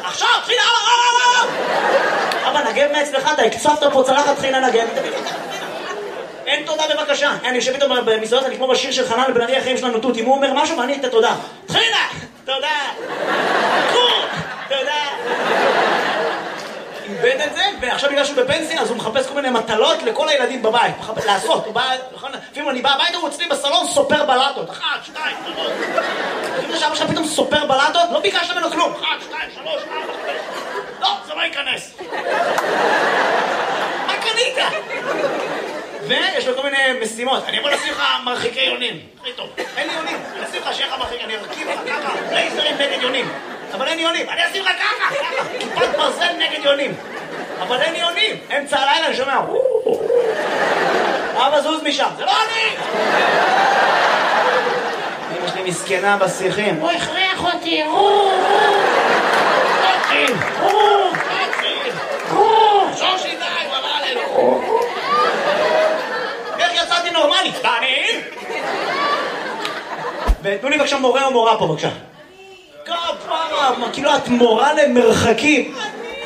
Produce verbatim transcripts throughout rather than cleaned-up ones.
עכשיו, תחילה, אבא, נגב מאצלך, אתה הקצפת פה צלחת, תחילה נגב. אין תודה בבקשה. אני יושב איתו במסעדות, אני כמו בשיר של חנן בן ארי, החיים שלנו תות. אם הוא אומר משהו, ואני אתן תודה. תחילה, תודה. תודה. איבד את זה, ועכשיו בגלל שהוא בפנסיה, אז הוא מחפש כל מיני מטלות לכל הילדים בבית. לעשות, הוא בא, לפעמים אני בא הביתה, הוא אצלי בסלון סופר בלטות. אחת, שתיים, שלוש. אם זה שאבא שלך פתאום סופר בלטות, לא ביקשת ממנו כלום. אחת, שתיים, שלוש, ארבע, חמש. לא, זה לא ייכנס. מה קנית? ויש לו כל מיני משימות. אני יכול לשים לך מרחיקי יונים. הכי טוב. אין לי יונים. אני אשים לך שיהיה לך מרחיק, אני ארכיב לך ככה. לייזרים נגד יונים. אבל אין יונים. אני אשים לך ככה, ככה. כיפת ברזל נגד יונים. אבל אין יונים. אמצע הלילה אני שומע. אבא זוז משם. זה לא אני! אמא שלי מסכנה בשיחים. הוא הכריח אותי. שושי די, בבא עלינו. איך יצאתי נורמלי? תעני? ותנו לי בבקשה מורה או מורה פה בבקשה. כפרה, כאילו את מורה למרחקים.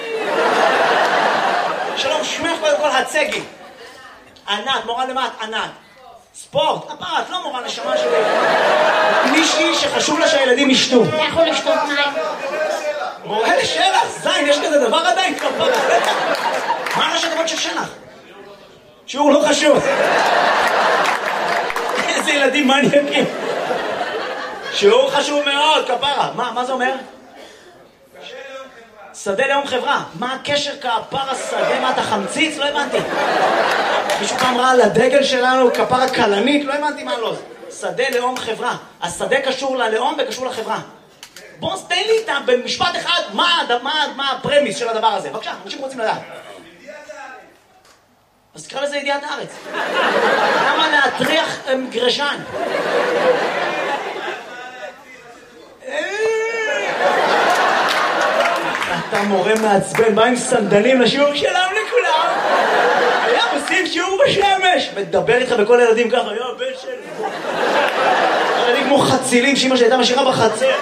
שלום, שמך קודם כל הצגי. ענת, מורה למה את? ענת. ספורט, כפרה, את לא מורה נשמה שלי. מישהי שחשוב לה שהילדים ישתו. אתה יכול לשתות מים. מורה לשלח, זין, יש כזה דבר עדיין? כפרה. מה ראשי תיבות של שלח? שיעור לא חשוב. איזה ילדים מניאקים. שיעור חשוב מאוד, כפרה. מה, מה זה אומר? שדה לאום חברה. מה הקשר כפרה שדה? מה אתה חמציץ? לא הבנתי. מישהו פעם ראה על הדגל שלנו כפרה קלנית? לא הבנתי מה לא. שדה לאום חברה. השדה קשור ללאום וקשור לחברה. בוא תן לי במשפט אחד מה, מה, מה הפרמיס של הדבר הזה. בבקשה, אנשים רוצים לדעת. אז תקרא לזה ידיעת הארץ. למה להטריח גרשן? אתה מורה מעצבן, בא עם סנדלים לשיעור שלם לכולם. היה עושים שיעור בשמש. מדבר איתך בכל ילדים ככה, יו, בן שלי. ילדים כמו חצילים שאמא שהייתה משאירה בחצר.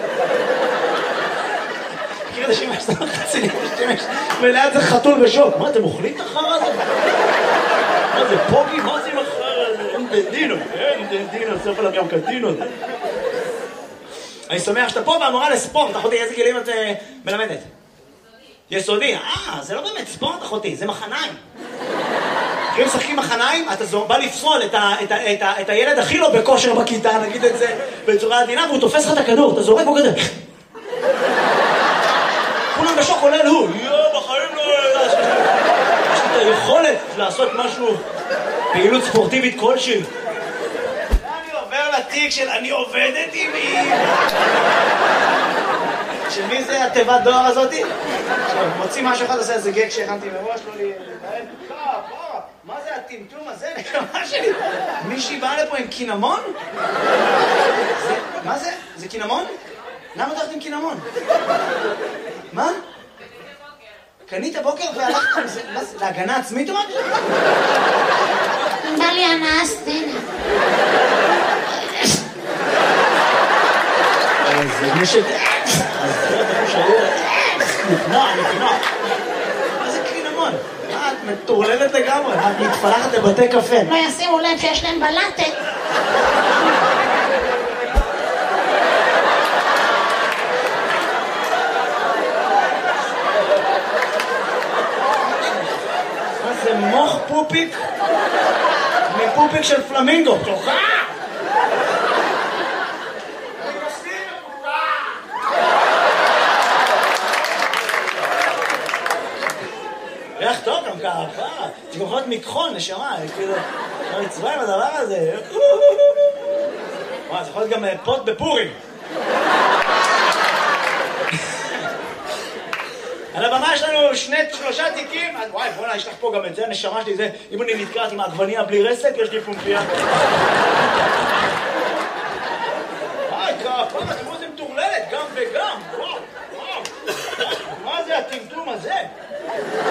מכיר את השמש, זה לא חצילים בשמש. וליד זה חתול בשוק. מה, אתם אוכלים את החרא הזה? מה זה פוגי? מה זה עם החרא הזה? אין דדינו, אין דדינו, סוף עליו גם קטינות. אני שמח שאתה פה והמורה לספורט. אחותי, איזה גילים את מלמדת? יסודי. אה, זה לא באמת ספורט, אחותי, זה מחניים. כשהם משחקים מחניים, אתה בא לפסול את הילד הכי לא בכושר בכיתה, נגיד את זה בצורה עדינה, והוא תופס לך את הכדור, אתה זורק בו כזה. כולם בשוק עולה לו, יואו, בחיים לא... יש לי את היכולת לעשות משהו, פעילות ספורטיבית כלשהי. אני עובר לתיק של אני עובדת עם מי. של מי זה התיבת דואר הזאתי? מוציא משהו אחד, עושה איזה גג שהכנתי מראש, לא לי... מה זה הטמטום הזה? נקמה שלי. מישהי באה לפה עם קינמון? מה זה? זה קינמון? למה אתה הולכת עם קינמון? מה? קנית בוקר והלכת עם זה? להגנה עצמית או משהו? בא לי הנאה סצנה. זה מישהו... נקנוע, נקנוע. מה זה קינמון? מה, את מטורללת לגמרי? את מתפלחת לבתי קפה. לא ישימו לב שיש להם בלטה. מה זה מוח פופיק? מפופיק של פלמינגו. תוכה! איך טוב גם ככה, זה גם יכול להיות מכחול, נשמה, כאילו, לא מצווה עם הדבר הזה. וואי, זה יכול להיות גם פוט בפורים. על הבמה יש לנו שני, שלושה תיקים, וואי, בוא'נה, יש לך פה גם את זה, נשמה שלי, זה, אם אני נתקעת עם העגבניה בלי רסק, יש לי פומפיה. וואי, כפה, אתם רואים, זה מטורללת, גם וגם, וואו, וואו. מה זה הטמטום הזה?